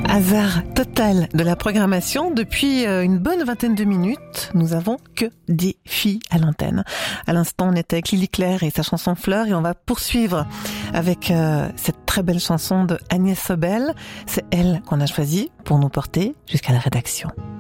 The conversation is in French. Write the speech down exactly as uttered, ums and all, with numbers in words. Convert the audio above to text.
Hasard total de la programmation. Depuis une bonne vingtaine de minutes, nous avons que des filles à l'antenne. À l'instant, on était avec Lily Claire et sa chanson Fleurs, et on va poursuivre avec euh, cette très belle chanson de Agnès Sobel. C'est elle qu'on a choisie pour nous porter jusqu'à la rédaction.